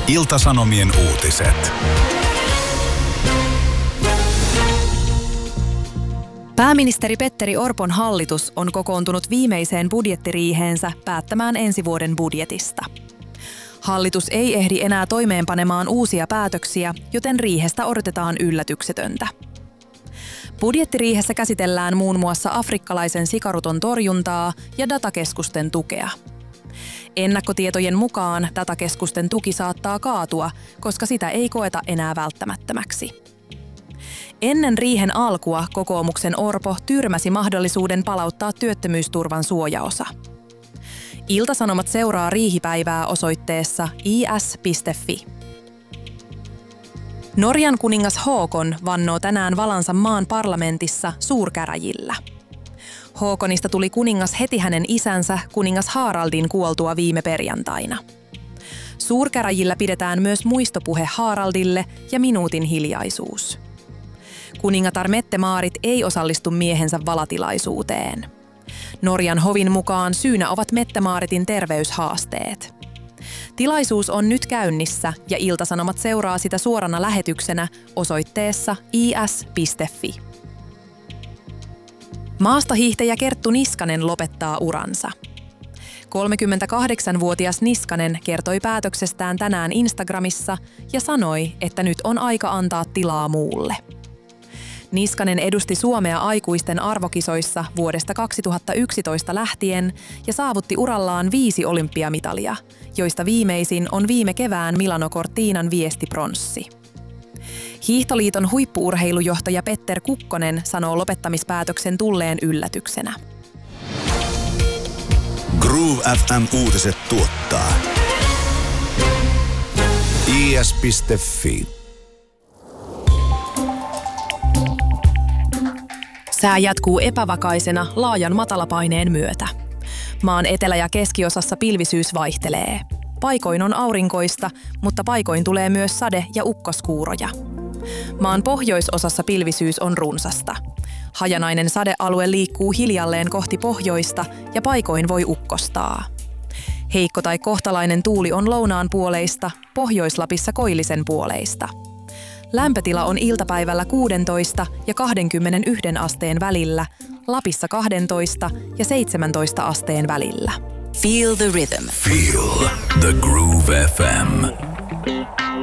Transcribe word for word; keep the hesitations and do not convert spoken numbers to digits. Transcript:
Ilta-Sanomien uutiset. Pääministeri Petteri Orpon hallitus on kokoontunut viimeiseen budjettiriiheensä päättämään ensi vuoden budjetista. Hallitus ei ehdi enää toimeenpanemaan uusia päätöksiä, joten riihestä odotetaan yllätyksetöntä. Budjettiriihessä käsitellään muun muassa afrikkalaisen sikaruton torjuntaa ja datakeskusten tukea. Ennakkotietojen mukaan datakeskusten tuki saattaa kaatua, koska sitä ei koeta enää välttämättömäksi. Ennen riihen alkua kokoomuksen Orpo tyrmäsi mahdollisuuden palauttaa työttömyysturvan suojaosa. Ilta-Sanomat seuraa riihipäivää osoitteessa i s piste f i. Norjan kuningas Håkon vannoo tänään valansa maan parlamentissa suurkäräjillä. Håkonista tuli kuningas heti hänen isänsä kuningas Haraldin kuoltua viime perjantaina. Suurkäräjillä pidetään myös muistopuhe Haraldille ja minuutin hiljaisuus. Kuningatar Mette-Maarit ei osallistu miehensä valatilaisuuteen. Norjan hovin mukaan syynä ovat Mette-Maaritin terveyshaasteet. Tilaisuus on nyt käynnissä ja Ilta-Sanomat seuraa sitä suorana lähetyksenä osoitteessa i s piste f i. Maastohiihtäjä Kerttu Niskanen lopettaa uransa. kolmekymmentäkahdeksanvuotias Niskanen kertoi päätöksestään tänään Instagramissa ja sanoi, että nyt on aika antaa tilaa muulle. Niskanen edusti Suomea aikuisten arvokisoissa vuodesta kaksituhattayksitoista lähtien ja saavutti urallaan viisi olympiamitalia, joista viimeisin on viime kevään Milano Cortinan viestipronssi. Hiihtoliiton huippu-urheilujohtaja Petter Kukkonen sanoo lopettamispäätöksen tulleen yllätyksenä. Groove F M-uutiset tuottaa i s piste f i. Sää jatkuu epävakaisena laajan matalapaineen myötä. Maan etelä- ja keskiosassa pilvisyys vaihtelee. Paikoin on aurinkoista, mutta paikoin tulee myös sade- ja ukkoskuuroja. Maan pohjoisosassa pilvisyys on runsasta. Hajanainen sadealue liikkuu hiljalleen kohti pohjoista ja paikoin voi ukkostaa. Heikko tai kohtalainen tuuli on lounaan puoleista, Pohjois-Lapissa koillisen puoleista. Lämpötila on iltapäivällä kuusitoista ja kaksikymmentäyksi asteen välillä, Lapissa kaksitoista ja seitsemäntoista asteen välillä. Feel the rhythm. Feel the Groove F M.